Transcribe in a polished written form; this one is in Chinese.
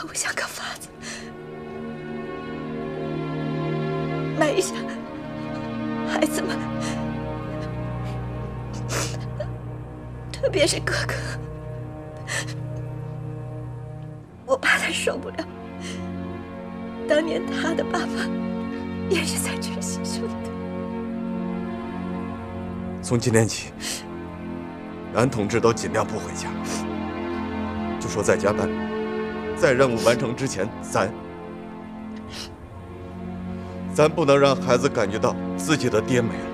我想个法子埋下孩子们，特别是哥哥，我怕他受不了。当年他的爸爸也是在这儿牺牲的。 从今天起，男同志都尽量不回家，就说在家办，在任务完成之前，咱不能让孩子感觉到自己的爹没了。